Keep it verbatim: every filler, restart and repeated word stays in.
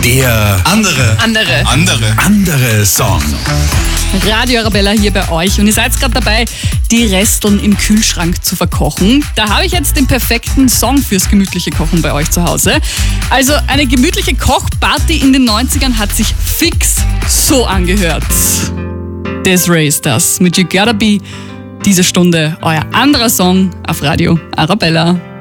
Der andere, Andere. andere, andere Song. Radio Arabella hier bei euch und ihr seid gerade dabei, die Resteln im Kühlschrank zu verkochen. Da habe ich jetzt den perfekten Song fürs gemütliche Kochen bei euch zu Hause. Also eine gemütliche Kochparty in den neunzigern hat sich fix so angehört. Des'ree ist das mit You Gotta Be. Diese Stunde euer anderer Song auf Radio Arabella.